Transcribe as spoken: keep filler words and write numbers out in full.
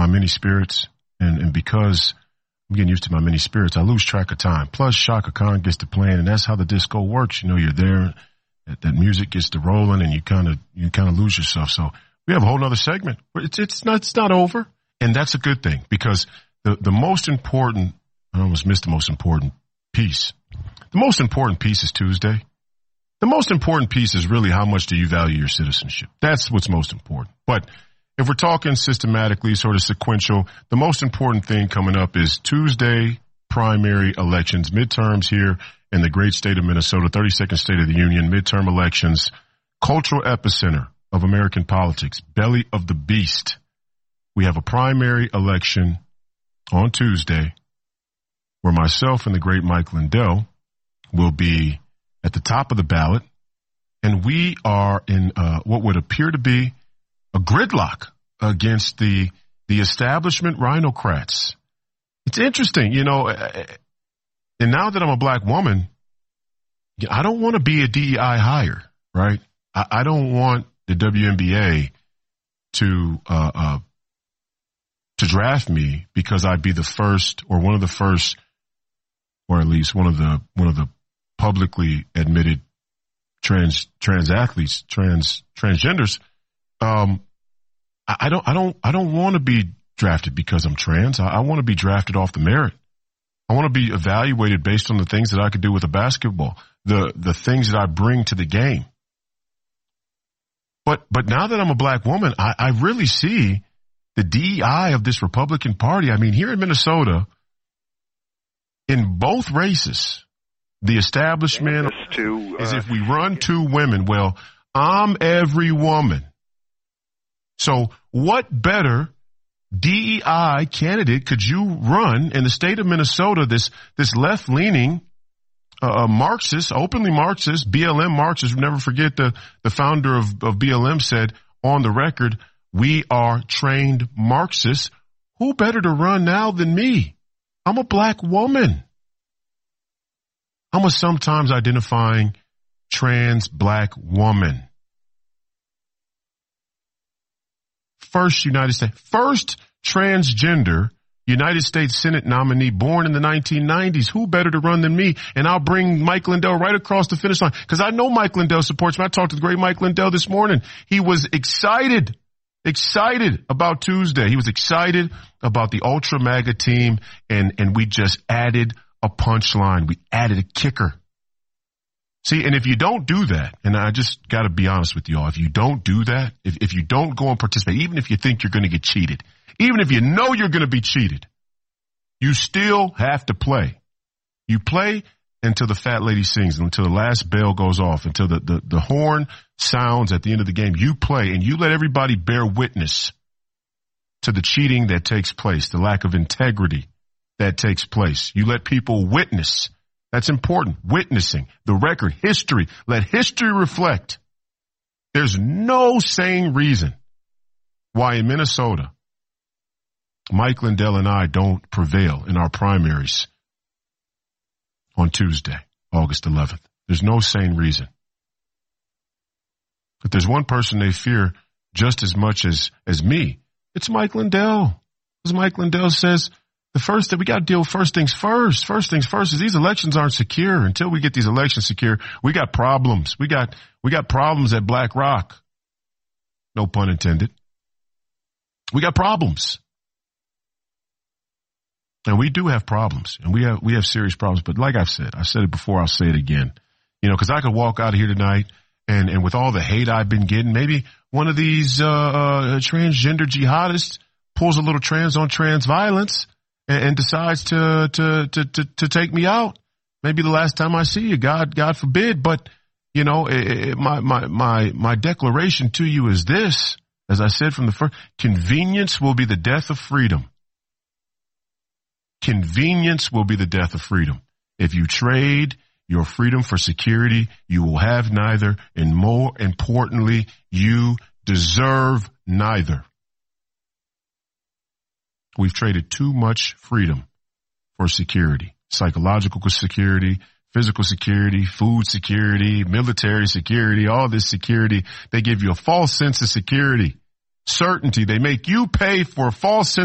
my many spirits, and, and because I'm getting used to my many spirits, I lose track of time. Plus, Shaka Khan gets to playing, and that's how the disco works. You know, you're there, that, that music gets to rolling, and you kind of you kind of lose yourself. So we have a whole other segment. It's it's not it's not over, and that's a good thing, because the the most important, I almost missed the most important piece. The most important piece is Tuesday. The most important piece is really how much do you value your citizenship. That's what's most important. But if we're talking systematically, sort of sequential, the most important thing coming up is Tuesday primary elections, midterms here in the great state of Minnesota, thirty-second State of the Union, midterm elections, cultural epicenter of American politics, belly of the beast. We have a primary election on Tuesday where myself and the great Mike Lindell will be at the top of the ballot, and we are in uh, what would appear to be a gridlock against the the establishment rhinocrats. It's interesting, you know, and now that I'm a black woman, I don't want to be a D E I hire, right? I, I don't want the W N B A to uh, uh, to draft me because I'd be the first or one of the first, or at least one of the one of the publicly admitted trans trans athletes, trans transgenders. Um, I, I don't I don't I don't want to be drafted because I'm trans. I, I want to be drafted off the merit. I want to be evaluated based on the things that I could do with a basketball, the the things that I bring to the game. But but now that I'm a black woman, I, I really see the D E I of this Republican Party. I mean, here in Minnesota, in both races, the establishment to, uh, is if we run two women, well, I'm every woman. So what better D E I candidate could you run in the state of Minnesota, this this left-leaning uh, Marxist, openly Marxist, B L M Marxist? Never forget the, the founder of, of B L M said on the record, we are trained Marxists. Who better to run now than me? I'm a black woman. I'm a sometimes identifying trans black woman. First United States, first transgender United States Senate nominee born in the nineteen nineties. Who better to run than me? And I'll bring Mike Lindell right across the finish line because I know Mike Lindell supports me. I talked to the great Mike Lindell this morning. He was excited, excited about Tuesday. He was excited about the Ultra MAGA team, and, and we just added a punchline. We added a kicker. See, and if you don't do that, and I just got to be honest with y'all, if you don't do that, if, if you don't go and participate, even if you think you're going to get cheated, even if you know you're going to be cheated, you still have to play. You play until the fat lady sings, until the last bell goes off, until the, the, the horn sounds at the end of the game. You play, and you let everybody bear witness to the cheating that takes place, the lack of integrity that takes place. You let people witness. That's important. Witnessing the record, history. Let history reflect. There's no sane reason why in Minnesota, Mike Lindell and I don't prevail in our primaries on Tuesday, August eleventh. There's no sane reason. If there's one person they fear just as much as, as me, it's Mike Lindell. As Mike Lindell says, the first that we got to deal with first things first. First things first is these elections aren't secure. Until we get these elections secure, we got problems. We got we got problems at Black Rock. No pun intended. We got problems. And we do have problems. And we have we have serious problems. But like I've said, I've said it before, I'll say it again. You know, because I could walk out of here tonight and, and with all the hate I've been getting, maybe one of these uh, uh transgender jihadists pulls a little trans on trans violence and decides to, to, to, to, to take me out. Maybe the last time I see you, God, God forbid. But, you know, it, it, my, my, my, my declaration to you is this, as I said from the first, convenience will be the death of freedom. Convenience will be the death of freedom. If you trade your freedom for security, you will have neither. And more importantly, you deserve neither. We've traded too much freedom for security, psychological security, physical security, food security, military security, all this security. They give you a false sense of security, certainty. They make you pay for a false sense